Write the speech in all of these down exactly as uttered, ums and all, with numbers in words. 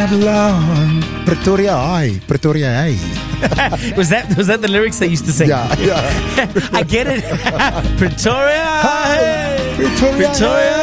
Babylon, Pretoria High, Pretoria High. was that was that the lyrics they used to sing? Yeah, yeah. I get it. Pretoria High, Pretoria, Pretoria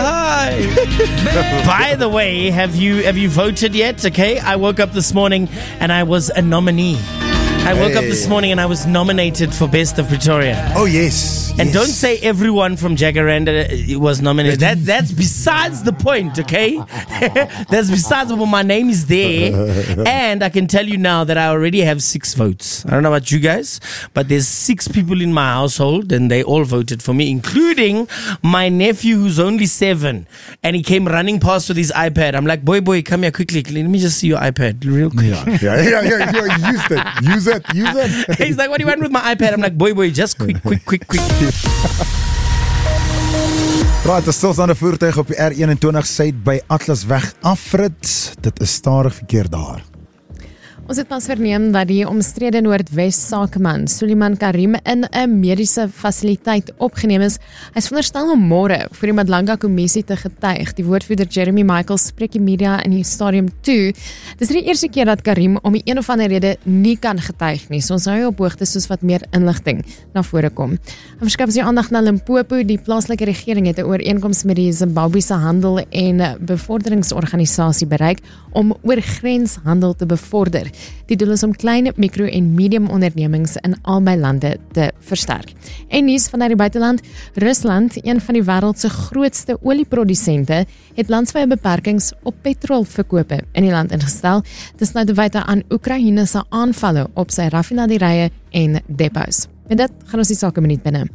High. By the way, have you have you voted yet? Okay, I woke up this morning and I was a nominee. I woke hey. up this morning and I was nominated for Best of Pretoria. Oh yes. And yes. don't say everyone from Jacaranda was nominated. That that's besides the point, okay? That's besides the point. My name is there, and I can tell you now that I already have six votes. I don't know about you guys, but there's six people in my household, and they all voted for me, including my nephew who's only seven, and he came running past with his iPad. I'm like, boy, boy, come here quickly. Let me just see your iPad real quick. Yeah, yeah, yeah, yeah, yeah. Use it, use it, use it. He's like, what do you want with my iPad? I'm like, boy, boy, just quick, quick, quick, quick. Right, 'n stilstaande voertuig op die R eenentwintig suid by Atlasweg afrit. Dit is stadig verkeer daar. Ons het pas verneem dat die omstrede Noordwes sakeman Suleiman Karim in 'n mediese fasiliteit opgeneem is. Hy is veronderstel om môre voor die Madlanga kommissie te getuig. Die woordvoerder Jeremy Michaels spreek die media in die stadium toe. Dis die eerste keer dat Karim om die een of ander rede nie kan getuig nie. So ons hou op hoogte soos wat meer inligting na vore kom. En verskaf ons die aandag na Limpopo. Die plaaslike regering het 'n ooreenkoms met die Zimbabwese handel en bevorderingsorganisasie bereik om oorgrenshandel te bevorder. Die doel is om klein, mikro en medium ondernemings in albei lande te versterk. En nuus vanuit die buiteland, Rusland, een van die wêreld se grootste olieprodusente, het landwyse beperkings op petrolverkope in die land ingestel. Dis nou te wyte aan Oekraïne se aanvalle op sy raffinaderye en depots. En dit gaan ons die sake minuut binne.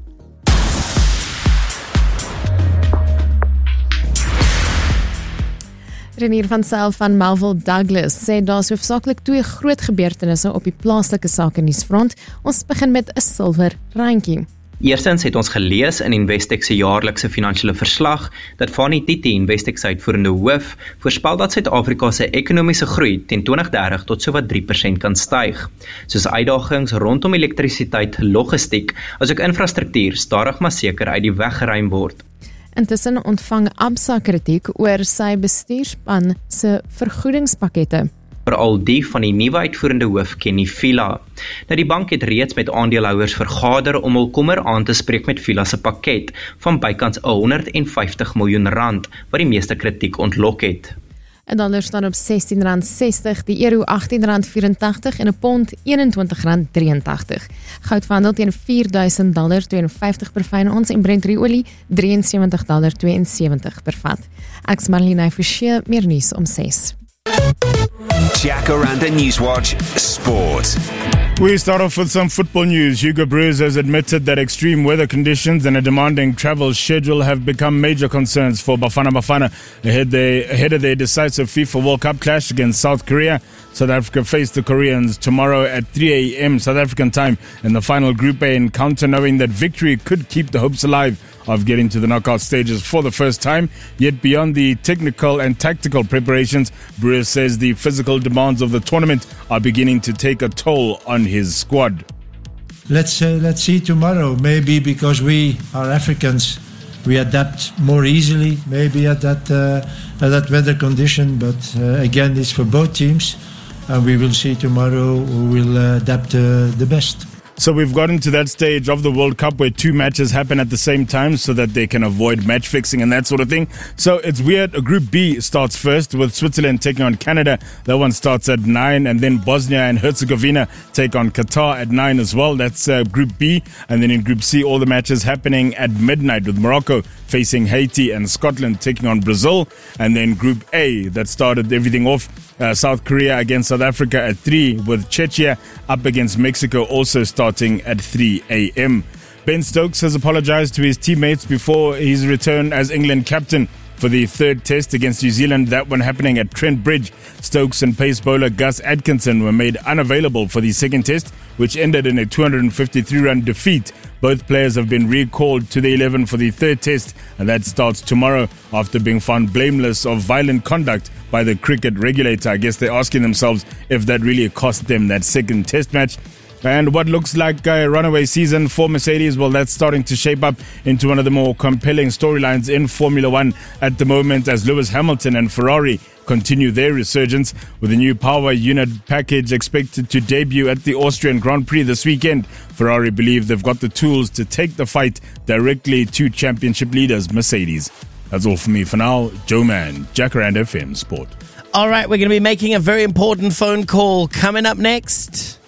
Renier van Sail van Melville Douglas sê daar is hoofsaaklik twee groot gebeurtenisse op die plaaslike sake nuusfront. Ons begin met 'n silwer randjie. Eerstens het ons gelees in Investec se jaarlikse finansiële verslag dat Fani Titi, Investec se uitvoerende hoof, voorspel dat Suid-Afrika se ekonomiese groei teen twintig dertig tot sowat drie persent kan styg. Soos uitdagings rondom elektrisiteit, logistiek, asook infrastruktuur stadig maar seker uit die weg geruim word. Intussen ontvang Absa kritiek oor sy bestuurspan se vergoedingspakkette. Veral die van die nuwe uitvoerende hoof Kenny Fila. Nou die bank het reeds met aandeelhouers vergader om hul kommer aan te spreek met Fila se pakket van bykans honderdvyftig miljoen rand, wat die meeste kritiek ontlok het. 'n dollar staan op sestien rand sestig, die euro agttien rand vyerentagtig en 'n pond eenentwintig rand drieëntagtig. Goud verhandel teen vier duisend dollar tweeënvyftig per fyn ons en Brent olie drie en sewentig dollar tweeënsewentig per vat. Ek's Marlene Forshey, meer nuus om ses. Jacaranda Newswatch Sport. We start off with some football news. Hugo Broos has admitted that extreme weather conditions and a demanding travel schedule have become major concerns for Bafana Bafana ahead, they, ahead of their decisive FIFA World Cup clash against South Korea. South Africa face the Koreans tomorrow at three a.m. South African time in the final Group A encounter, knowing that victory could keep the hopes alive of getting to the knockout stages for the first time. Yet beyond the technical and tactical preparations, Bruce says the physical demands of the tournament are beginning to take a toll on his squad. Let's uh, let's see tomorrow. Maybe because we are Africans, we adapt more easily. Maybe at that uh, at that weather condition. But uh, again, it's for both teams, and we will see tomorrow who will uh, adapt uh, the best. So we've gotten to that stage of the World Cup where two matches happen at the same time so that they can avoid match fixing and that sort of thing. So it's weird. Group B starts first with Switzerland taking on Canada. That one starts at nine, and then Bosnia and Herzegovina take on Qatar at nine as well. That's uh, Group B. And then in Group C, all the matches happening at midnight with Morocco facing Haiti and Scotland taking on Brazil. And then Group A, that started everything off, uh, South Korea against South Africa at three, with Czechia up against Mexico also starting at three a.m. Ben Stokes has apologized to his teammates before his return as England captain for the third test against New Zealand, that one happening at Trent Bridge. Stokes and pace bowler Gus Atkinson were made unavailable for the second test, which ended in a two hundred fifty-three run defeat. Both players have been recalled to the eleven for the third test, and that starts tomorrow after being found blameless of violent conduct by the cricket regulator. I guess they're asking themselves if that really cost them that second test match. And what looks like a runaway season for Mercedes, well, that's starting to shape up into one of the more compelling storylines in Formula One at the moment, as Lewis Hamilton and Ferrari continue their resurgence with a new power unit package expected to debut at the Austrian Grand Prix this weekend. Ferrari believe they've got the tools to take the fight directly to championship leaders Mercedes. That's all for me for now. Joe Mann, Jacaranda F M Sport. All right, we're going to be making a very important phone call coming up next.